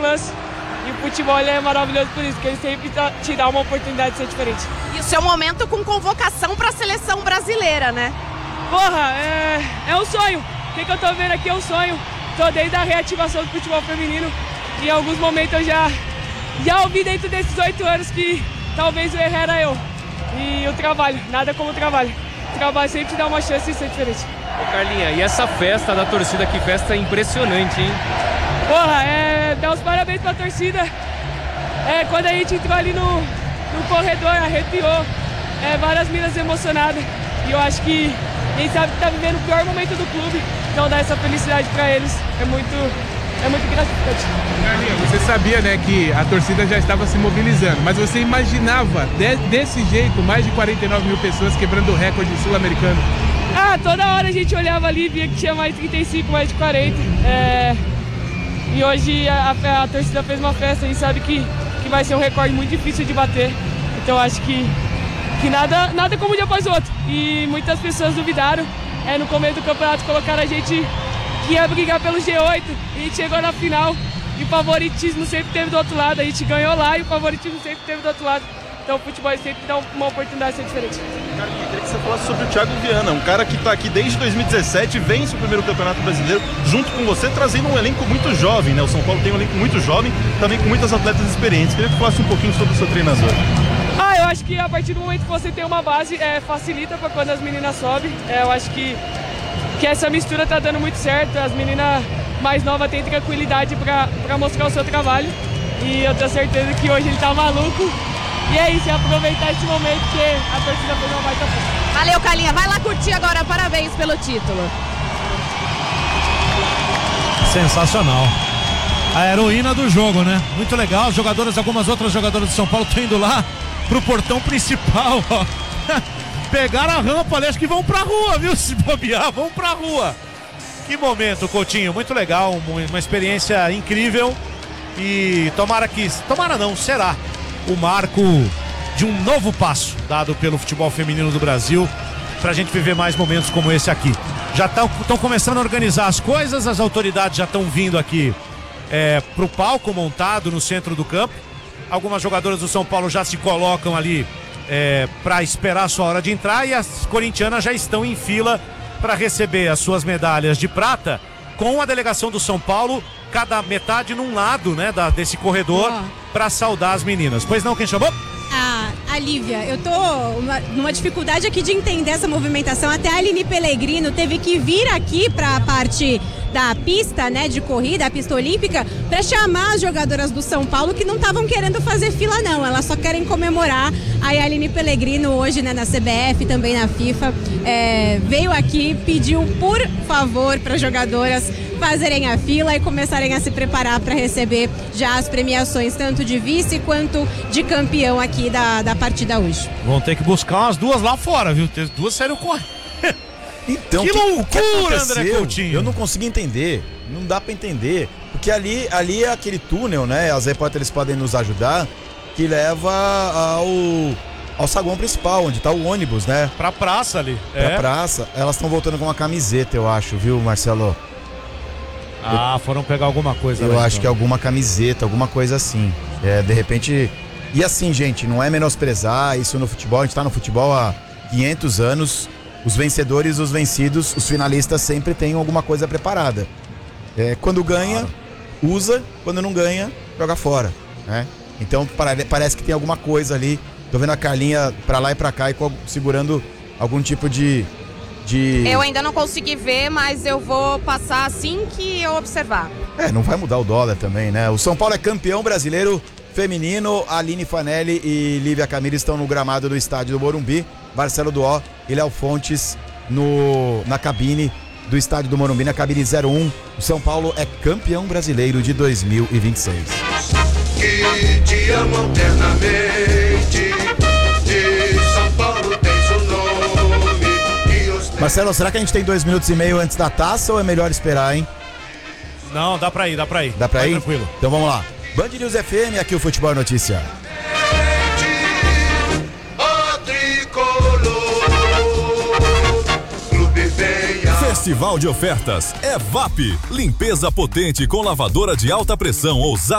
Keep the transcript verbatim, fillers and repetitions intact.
chance. E o futebol ele é maravilhoso por isso, porque ele sempre te dá uma oportunidade de ser diferente. E o seu momento com convocação para a seleção brasileira, né? Porra, é, é um sonho. O que, que eu tô vendo aqui é um sonho. Tô desde a reativação do futebol feminino. E em alguns momentos eu já, já ouvi dentro desses oito anos que talvez o erro era eu. E o trabalho, nada como o trabalho. O trabalho sempre te dá uma chance de ser diferente. Ô Carlinha, e essa festa da torcida, que festa impressionante, hein? Porra, é, dá os parabéns pra torcida. É, quando a gente entrou ali no, no corredor, arrepiou. É, várias minas emocionadas. E eu acho que a gente sabe que tá vivendo o pior momento do clube. Então dar essa felicidade pra eles é muito, é muito gratificante. Carlinha, você sabia, né, que a torcida já estava se mobilizando, mas você imaginava de, desse jeito mais de quarenta e nove mil pessoas quebrando o recorde sul-americano? Ah, toda hora a gente olhava ali e via que tinha mais de trinta e cinco, mais de quarenta. É... E hoje a, a, a torcida fez uma festa e sabe que, que vai ser um recorde muito difícil de bater. Então acho que, que nada, nada como um dia após o outro. E muitas pessoas duvidaram. É, no começo do campeonato colocaram a gente que ia brigar pelo G oito. E a gente chegou na final e o favoritismo sempre teve do outro lado. A gente ganhou lá e o favoritismo sempre teve do outro lado. Então o futebol sempre dá uma oportunidade de ser diferente. Carlinhos, eu queria que você falasse sobre o Thiago Viana, um cara que está aqui desde dois mil e dezessete, vence o primeiro campeonato brasileiro junto com você, trazendo um elenco muito jovem, né? O São Paulo tem um elenco muito jovem, também com muitas atletas experientes. Queria que você falasse um pouquinho sobre o seu treinador. Ah, eu acho que a partir do momento que você tem uma base, é, facilita para quando as meninas sobem. É, eu acho que, que essa mistura tá dando muito certo. As meninas mais novas têm tranquilidade para mostrar o seu trabalho. E eu tenho certeza que hoje ele tá maluco. E é isso, é aproveitar esse momento que a torcida fez uma baita festa. Valeu, Carlinha. Vai lá curtir agora. Parabéns pelo título. Sensacional. A heroína do jogo, né? Muito legal. As jogadoras, algumas outras jogadoras de São Paulo estão indo lá pro portão principal, ó. Pegaram a rampa ali, acho que vão pra rua, viu? Se bobear, vão pra rua. Que momento, Coutinho. Muito legal, uma experiência incrível. E tomara que... Tomara não, será o marco de um novo passo dado pelo futebol feminino do Brasil pra gente viver mais momentos como esse aqui. Já estão começando a organizar as coisas, as autoridades já estão vindo aqui é, pro palco montado no centro do campo. Algumas jogadoras do São Paulo já se colocam ali é, para esperar a sua hora de entrar, e as corintianas já estão em fila para receber as suas medalhas de prata, com a delegação do São Paulo, cada metade num lado, né, da, desse corredor, oh. para saudar as meninas. Pois não, quem chamou? Ah, a Lívia, eu tô uma, numa dificuldade aqui de entender essa movimentação. Até a Aline Pellegrino teve que vir aqui para a parte da pista, né, de corrida, a pista olímpica, para chamar as jogadoras do São Paulo que não estavam querendo fazer fila não, elas só querem comemorar. Aí a Aline Pellegrino hoje, né, na C B F, também na FIFA, é, veio aqui, pediu por favor para as jogadoras fazerem a fila e começarem a se preparar para receber já as premiações, tanto de vice quanto de campeão aqui da, da partida hoje. Vão ter que buscar umas duas lá fora, viu? As duas saíram correndo. Então, que, que loucura, André Coutinho. Eu não consegui entender, não dá pra entender, porque ali, ali é aquele túnel, né? As repórteres podem nos ajudar, que leva ao, ao saguão principal, onde tá o ônibus, né? Pra praça ali. Pra é. praça. Elas estão voltando com uma camiseta, eu acho, viu, Marcelo? Ah, eu, foram pegar alguma coisa. Eu lá, acho então. que alguma camiseta, alguma coisa assim. É, de repente... E assim, gente, não é menosprezar isso no futebol, a gente tá no futebol há quinhentos anos... Os vencedores, os vencidos, os finalistas sempre têm alguma coisa preparada. É, quando ganha, usa. Quando não ganha, joga fora, né? Então parece que tem alguma coisa ali. Tô vendo a Carlinha pra lá e pra cá e segurando algum tipo de, de... Eu ainda não consegui ver, mas eu vou passar assim que eu observar. É, não vai mudar o dólar também, né? O São Paulo é campeão brasileiro feminino. Aline Fanelli e Lívia Camilo estão no gramado do estádio do Morumbi. Marcelo Duó e Léo Fontes no, na cabine do estádio do Morumbi, na cabine zero um. O São Paulo é campeão brasileiro de dois mil e vinte e seis. Que te amam eternamente, de São Paulo tens o nome. Marcelo, será que a gente tem dois minutos e meio antes da taça ou é melhor esperar, hein? Não, dá pra ir, dá pra ir. Dá pra Vai ir? Tranquilo. Então vamos lá. Band News F M, aqui o Futebol é Notícia. Festival de ofertas é V A P. Limpeza potente com lavadora de alta pressão ou